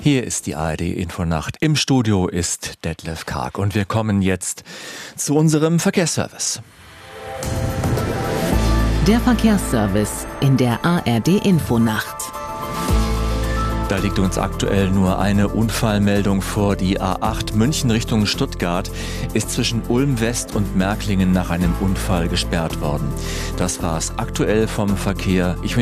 Hier ist die ARD-Infonacht. Im Studio ist Detlef Karg und wir kommen jetzt zu unserem Verkehrsservice. Der Verkehrsservice in der ARD-Infonacht. Da liegt uns aktuell nur eine Unfallmeldung vor. Die A8 München Richtung Stuttgart ist zwischen Ulm West und Märklingen nach einem Unfall gesperrt worden. Das war's aktuell vom Verkehr.